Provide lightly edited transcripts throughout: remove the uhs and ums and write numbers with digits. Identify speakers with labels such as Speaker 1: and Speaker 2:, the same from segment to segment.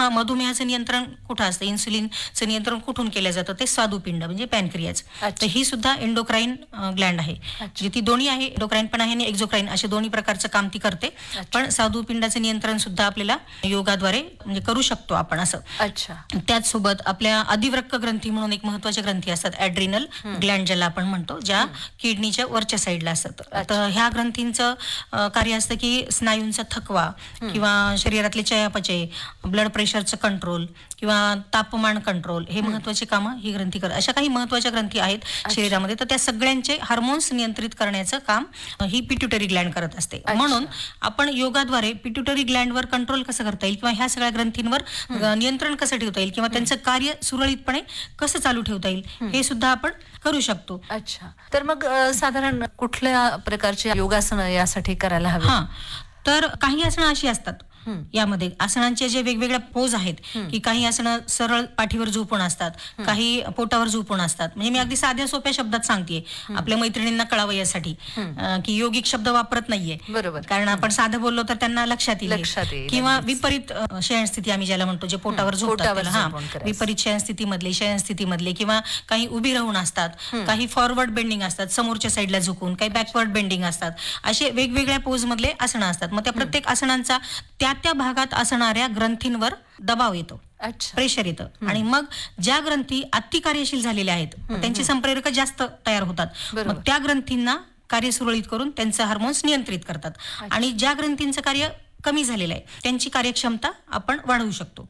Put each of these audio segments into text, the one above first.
Speaker 1: हा मधुमेहाचं नियंत्रण कुठं असतं, इन्सुलिनचं नियंत्रण कुठून केलं जातं, ते स्वादुपिंड म्हणजे पॅनक्रियाज. तर ही सुद्धा एंडोक्राईन ग्लँड आहे. जी ती दोन्ही आहे, एंडोक्राईन पण आहे आणि एक्झोक्राईन, असे दोन्ही प्रकारचं काम ती करते. पण स्वादुपिंडाचं नियंत्रण सुद्धा आपल्याला योगाद्वारे म्हणजे करू शकतो आपण असं.
Speaker 2: अच्छा.
Speaker 1: त्याचसोबत आपल्या अधिवृक्क ग्रंथी म्हणून एक महत्वाच्या ग्रंथी असतात, ॲड्रिनल ग्लँड ज्याला आपण म्हणतो, ज्या किडनीच्या वरच्या साईडला असतात. तर ह्या ग्रंथींचं कार्य असतं की स्नायूंचा थकवा किंवा शरीरातले चयापचय, ब्लड प्रेशरचं कंट्रोल किंवा तापमान कंट्रोल, हे महत्वाची कामं ही ग्रंथी करतात. अशा काही महत्वाच्या ग्रंथी आहेत शरीरामध्ये. तर त्या सगळ्यांचे हार्मोन्स नियंत्रित करण्याचं काम ही पिट्युटरी ग्लँड करत असते. म्हणून आपण योगाद्वारे पिट्युटरी ग्लँडवर कंट्रोल कसं करता येईल किंवा ह्या सगळ्या ग्रंथींवर नियंत्रण कसं ठेवता येईल किंवा त्यांचं कार्य सुरळीतपणे कसं चालू ठेवता येईल, हे सुद्धा आपण करू शकतो.
Speaker 2: अच्छा. तर मग साधारण कुठल्या प्रकारची योगासनं यासाठी करायला हवी?
Speaker 1: तर काही आसनं अशी असतात यामध्ये, आसनांचे जे वेगवेगळ्या पोज आहेत की काही आसनं सरळ पाठीवर झोपून असतात, काही पोटावर झोपून असतात. म्हणजे मी अगदी साध्या सोप्या शब्दात सांगतेय आपल्या मैत्रिणींना कळावं यासाठी, की योगिक शब्द वापरत नाहीये.
Speaker 2: बरोबर.
Speaker 1: कारण आपण साधं बोललो तर त्यांना लक्षात येईल. किंवा विपरीत शयनस्थिती आम्ही ज्याला म्हणतो, जे पोटावर झोपतात, विपरीत शयनस्थितीमधले किंवा काही उभी राहून असतात, काही फॉरवर्ड बेंडिंग असतात, समोरच्या साईडला झुकून, काही बॅकवर्ड बेंडिंग असतात. असे वेगवेगळ्या पोज मधले आसनं असतात. मग त्या प्रत्येक आसनांचा त्या भागात असणाऱ्या ग्रंथींवर दबाव येतो, प्रेशर येतं, आणि मग ज्या ग्रंथी अति कार्यशील झालेल्या आहेत त्यांची संप्रेरक जास्त तयार होतात. मग त्या ग्रंथींना कार्य सुरळीत करून त्यांचं हार्मोन्स नियंत्रित करतात. आणि ज्या ग्रंथींचं कार्य कमी झालेलं आहे त्यांची कार्यक्षमता आपण वाढवू शकतो.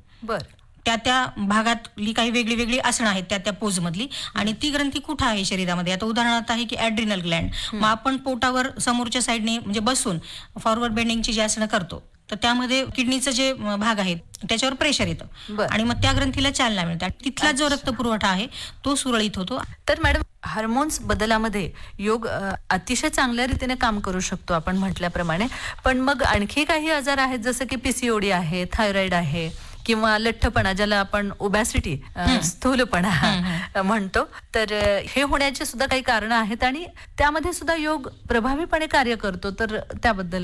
Speaker 1: त्या भागातली काही वेगळी वेगळी आसनं आहेत त्या पोज मधली, आणि ती ग्रंथी कुठं आहे शरीरामध्ये. आता उदाहरणार्थ आहे की ॲड्रिनल ग्लँड. मग आपण पोटावर समोरच्या साईडने म्हणजे बसून फॉरवर्ड बेंडिंगची जी आसनं करतो, तर त्यामध्ये किडनीचं जे भाग आहे त्याच्यावर प्रेशर येतं आणि मग त्या ग्रंथीला चालना मिळते. तिथला जो रक्तपुरवठा आहे तो सुरळीत होतो.
Speaker 2: तर मॅडम, हार्मोन्स बदलामध्ये योग अतिशय चांगल्या रीतीने काम करू शकतो आपण म्हटल्याप्रमाणे. पण मग आणखी काही आजार आहेत जसं की पीसीओडी आहे, थायरॉइड आहे, किंवा लठ्ठपणा ज्याला आपण ओबॅसिटी, स्थूलपणा म्हणतो. तर हे होण्याची सुद्धा काही कारणं आहेत आणि त्यामध्ये सुद्धा योग प्रभावीपणे कार्य करतो. तर त्याबद्दल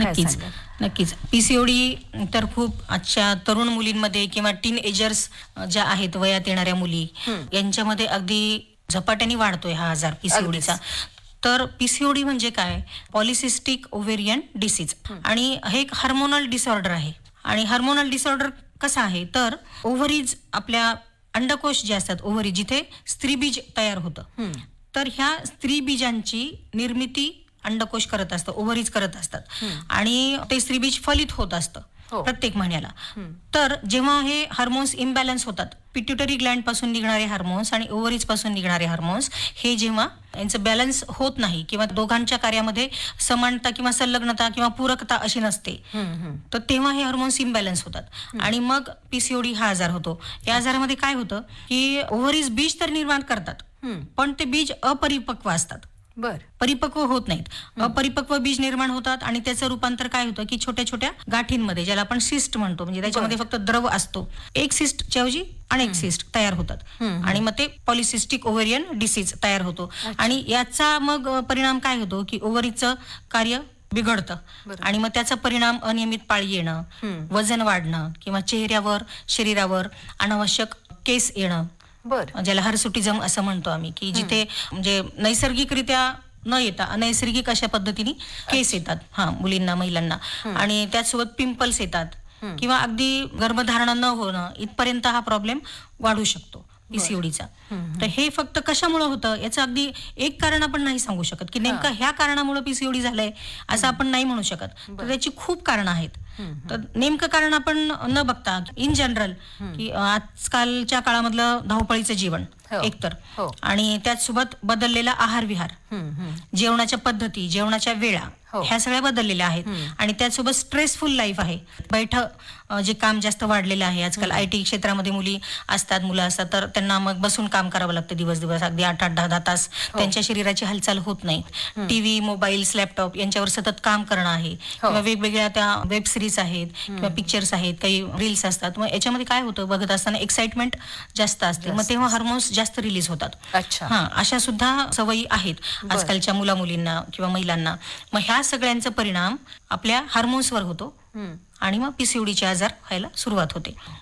Speaker 1: नक्कीच पीसीओडी तर खूप आजच्या तरुण मुलींमध्ये किंवा टीन एजर्स ज्या आहेत, वयात येणाऱ्या मुली, यांच्यामध्ये अगदी झपाट्याने वाढतोय हा आजार पीसीओडीचा. तर पीसीओडी म्हणजे काय? पॉलिसिस्टिक ओव्हेरियन डिसीज, आणि हे एक हार्मोनल डिसऑर्डर आहे. आणि हार्मोनल डिसऑर्डर कसा आहे तर ओव्हरीज, आपल्या अंडकोश जे असतात, ओव्हरी जिथे स्त्रीबीज तयार होतं, तर ह्या स्त्रीबीजांची निर्मिती अंडकोश करत असतं, ओव्हरीज करत असतात, आणि ते स्त्रीबीज फलित होत असतं प्रत्येक महिन्याला. तर जेव्हा हे हार्मोन्स इम्बॅलन्स होतात, पिट्युटरी ग्लँड पासून निघणारे हार्मोन्स आणि ओव्हरीज पासून निघणारे हार्मोन्स, हे जेव्हा यांचं बॅलन्स होत नाही किंवा दोघांच्या कार्यामध्ये समानता किंवा संलग्नता किंवा पूरकता अशी नसते, तर तेव्हा हे हार्मोन्स इम्बॅलन्स होतात आणि मग पीसीओडी हा आजार होतो. या आजारामध्ये काय होतं की ओव्हरीज बीज तर निर्माण करतात, पण ते बीज अपरिपक्व असतात, परिपक्व होत नाहीत. अपरिपक्व बीज निर्माण होतात आणि त्याचं रूपांतर काय होतं की छोट्या छोट्या गाठींमध्ये, ज्याला आपण सिस्ट म्हणतो, म्हणजे त्याच्यामध्ये फक्त द्रव असतो, एक सिस्टच्या ऐवजी अनेक सिस्ट तयार होतात आणि मग ते पॉलिसिस्टिक ओव्हेरियन डिसीज तयार होतो. आणि याचा मग परिणाम काय होतो की ओव्हरीचं कार्य बिघडतं आणि मग त्याचा परिणाम अनियमित पाळी येणं, वजन वाढणं किंवा चेहऱ्यावर, शरीरावर अनावश्यक केस येणं, ज्याला हर्सुटिझम असं म्हणतो आम्ही, की जिथे म्हणजे नैसर्गिकरित्या न येता अनैसर्गिक अशा पद्धतीने केस येतात मुलींना, महिलांना, आणि त्याचसोबत पिंपल्स येतात किंवा अगदी गर्भधारणा न होणं इथपर्यंत हा प्रॉब्लेम वाढू शकतो पीसीओडीचा. तर हे फक्त कशामुळे होतं याचं अगदी एक कारण आपण नाही सांगू शकत की नेमकं ह्या कारणामुळे पीसीओडी झालंय असं आपण नाही म्हणू शकत. तर त्याची खूप कारणं आहेत. तर नेमकं कारण आपण न बघता इन जनरल की आजकालच्या काळामधलं धावपळीचं जीवन एकतर, आणि त्याचसोबत बदललेला आहार विहार, जेवणाच्या पद्धती, जेवणाच्या वेळा, ह्या सगळ्या बदललेल्या आहेत, आणि त्याचसोबत स्ट्रेसफुल लाईफ आहे. बैठं जे काम जास्त वाढलेलं आहे आजकाल. IT क्षेत्रामध्ये मुली असतात, मुलं असतात, तर त्यांना मग बसून काम करावं लागतं दिवस अगदी 8-8, 10-10 तास. त्यांच्या शरीराची हालचाल होत नाही. टीव्ही, मोबाईल्स, लॅपटॉप यांच्यावर सतत काम करणं आहे, किंवा वेगवेगळ्या त्या वेब सिरीज आहेत किंवा पिक्चर्स आहेत, काही रील्स असतात. मग याच्यामध्ये काय होतं, बघत असताना एक्साइटमेंट जास्त असते, मग तेव्हा हार्मोन्स जास्त रिलीज होतात. अशा सुद्धा सवयी आहेत आजकालच्या मुलींना किंवा महिलांना. मग ह्या सगळ्यांचा परिणाम आपल्या हार्मोन्सवर होतो आणि मग पीसीओडीचे आजार व्हायला सुरुवात होते.